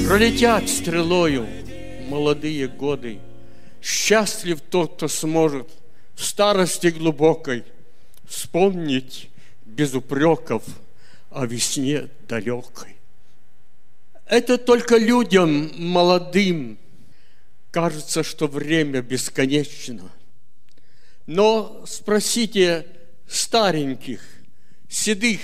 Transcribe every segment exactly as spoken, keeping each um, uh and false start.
Пролетят стрелою молодые годы. Счастлив тот, кто сможет в старости глубокой вспомнить без упреков о весне далекой. Это только людям молодым кажется, что время бесконечно. Но спросите стареньких, седых,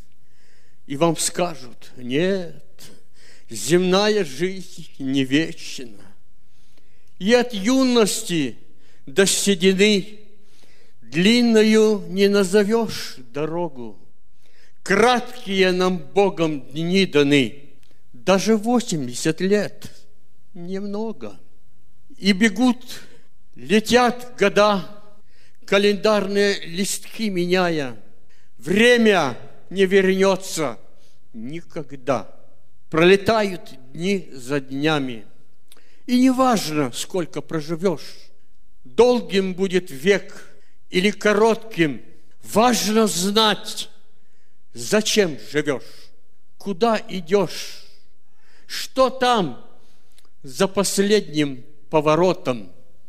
и вам скажут: нет, земная жизнь не вечна. И от юности до седины длинною не назовешь дорогу. Краткие нам Богом дни даны, даже восемьдесят лет немного. И бегут, летят года, календарные листки меняя. Время не вернется никогда. Пролетают дни за днями. И не важно, сколько проживешь, долгим будет век или коротким, важно знать, зачем живешь, куда идешь, что там за последним поворотом.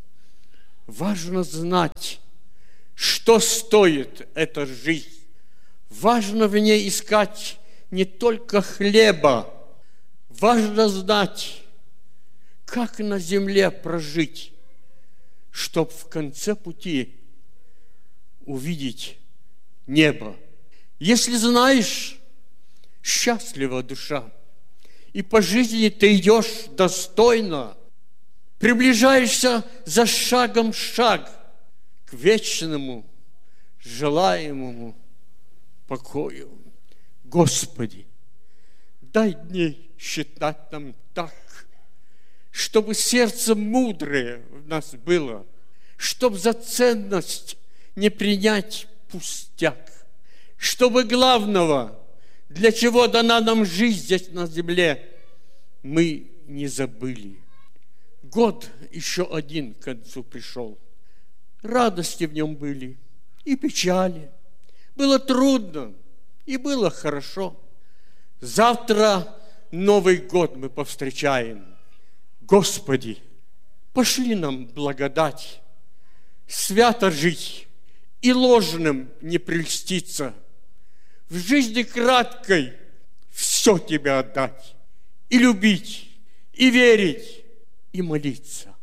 Важно знать, что стоит эта жизнь. Важно в ней искать не только хлеба, важно знать, как на земле прожить, чтоб в конце пути увидеть небо. Если знаешь, счастлива душа, и по жизни ты идешь достойно, приближаешься за шагом шаг к вечному, желаемому покою. Господи, дай дней считать нам так, чтобы сердце мудрое в нас было, чтобы за ценность не принять пустяк, чтобы главного, для чего дана нам жизнь здесь на земле, мы не забыли. Год еще один к концу пришел. Радости в нем были и печали. Было трудно и было хорошо. Завтра Новый год мы повстречаем. Господи, пошли нам благодать, свято жить и ложным не прельститься, в жизни краткой все Тебе отдать, и любить, и верить, и молиться.